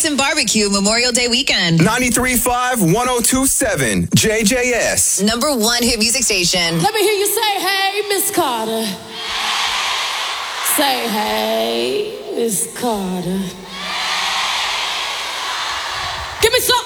Tyson Barbecue Memorial Day weekend. 93.5, 102.7, JJS. Number one hit music station. Let me hear you say, hey, Miss Carter. Say, hey, Miss Carter. Give me some.